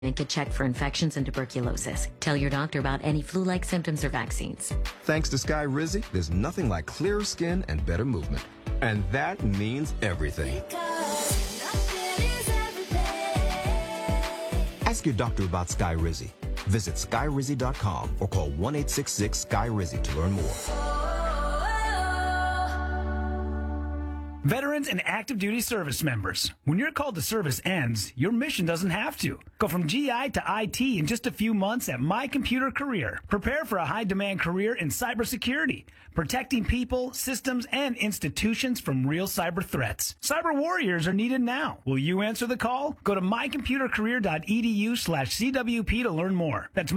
and get checked for infections and tuberculosis. Tell your doctor about any flu-like symptoms or vaccines. Thanks to Skyrizi, there's nothing like clearer skin and better movement. And that means everything. Ask your doctor about Skyrizi. Visit skyrizi.com or call 1-866-SKY-RIZZI to learn more. Veterans and active duty service members, when your call to service ends, your mission doesn't have to. Go from GI to IT in just a few months at My Computer Career. Prepare for a high-demand career in cybersecurity, protecting people, systems, and institutions from real cyber threats. Cyber warriors are needed now. Will you answer the call? Go to mycomputercareer.edu/CWP to learn more. That's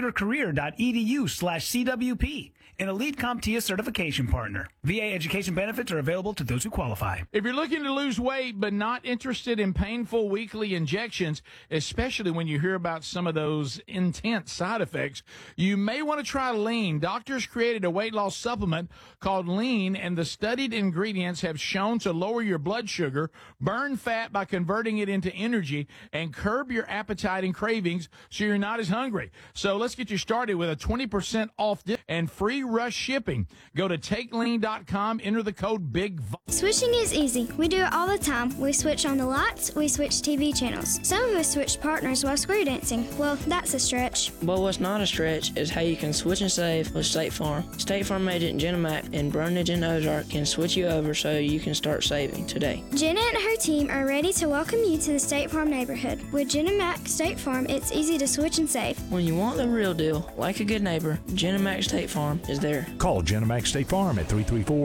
mycomputercareer.edu/CWP. An Elite CompTIA certification partner. VA education benefits are available to those who qualify. If you're looking to lose weight but not interested in painful weekly injections, especially when you hear about some of those intense side effects, you may want to try Lean. Doctors created a weight loss supplement called Lean, and the studied ingredients have shown to lower your blood sugar, burn fat by converting it into energy, and curb your appetite and cravings so you're not as hungry. So let's get you started with a 20% off and free rush shipping. Go to TakeLean.com, enter the code BIGV. Switching is easy. We do it all the time. We switch on the lights, we switch TV channels. Some of us switch partners while square dancing. Well, that's a stretch. But what's not a stretch is how you can switch and save with State Farm. State Farm agent Jenna Mack in Brundage and Ozark can switch you over so you can start saving today. Jenna and her team are ready to welcome you to the State Farm neighborhood. With Jenna Mack State Farm, it's easy to switch and save. When you want the real deal, like a good neighbor, Jenna Mack State Farm is there. Call Jenna Mack State Farm at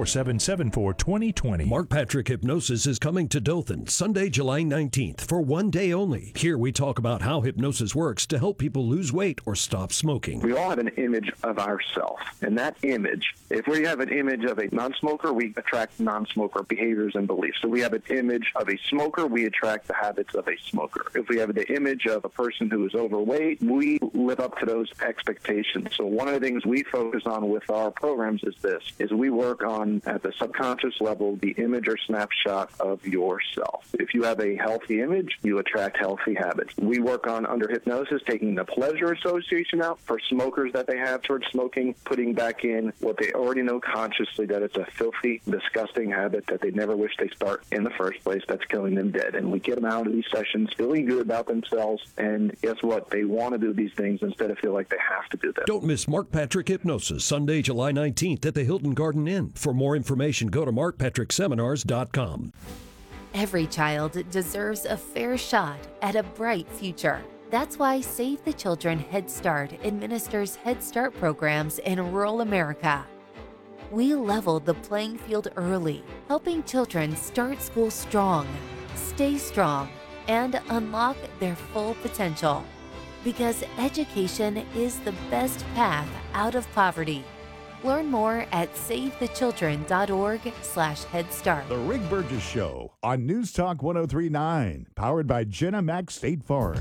334-774-2020. Mark Patrick Hypnosis is coming to Dothan Sunday, July 19th for one day only. Here we talk about how hypnosis works to help people lose weight or stop smoking. We all have an image of ourselves, and that image, if we have an image of a non-smoker, we attract non-smoker behaviors and beliefs. So we have an image of a smoker, we attract the habits of a smoker. If we have the image of a person who is overweight, we live up to those expectations. So one of the things we focus on with our programs is we work on, at the subconscious level, the image or snapshot of yourself. If you have a healthy image, you attract healthy habits. We work on, under hypnosis, taking the pleasure association out for smokers that they have towards smoking, putting back in what they already know consciously, that it's a filthy, disgusting habit that they never wish they start in the first place, that's killing them dead. And we get them out of these sessions feeling good about themselves, and guess what? They want to do these things instead of feel like they have to do them. Don't miss Mark Patrick Hypnosis, Sunday, July 19th at the Hilton Garden Inn. For more information, go to markpatrickseminars.com. Every child deserves a fair shot at a bright future. That's why Save the Children Head Start administers Head Start programs in rural America. We leveled the playing field early, helping children start school strong, stay strong, and unlock their full potential. Because education is the best path out of poverty. Learn more at SaveTheChildren.org/Head Start. The Rick Burgess Show on News Talk 103.9, powered by Jenna Mack State Farm.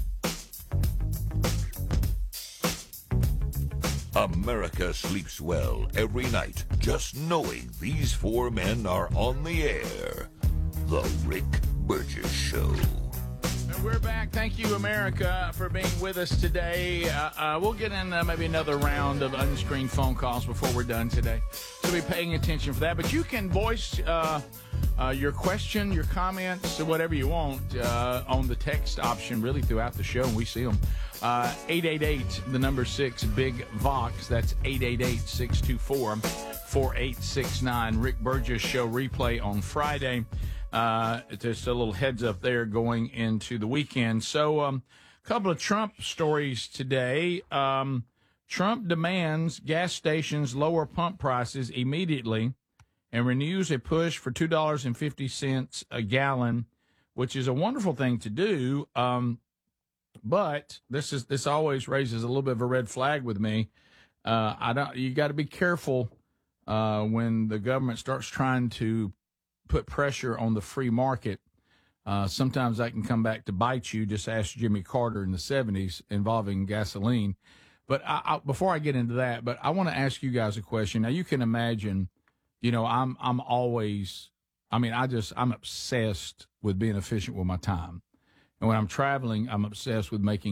America sleeps well every night just knowing these four men are on the air. The Rick Burgess Show. And we're back. Thank you, America, for being with us today. We'll get in maybe another round of unscreened phone calls before we're done today. So be paying attention for that. But you can voice your question, your comments, whatever you want on the text option really throughout the show, and we see them. 888, the number 6, Big Vox. That's 888-624-4869. Rick Burgess Show replay on Friday. Just a little heads up there going into the weekend. So a couple of Trump stories today. Trump demands gas stations lower pump prices immediately and renews a push for $2.50 a gallon, which is a wonderful thing to do. But this always raises a little bit of a red flag with me. You got to be careful when the government starts trying to put pressure on the free market. Sometimes that can come back to bite you. Just ask Jimmy Carter in the 70s involving gasoline. But before I get into that, but I want to ask you guys a question. Now, you can imagine, I'm obsessed with being efficient with my time. And when I'm traveling, I'm obsessed with making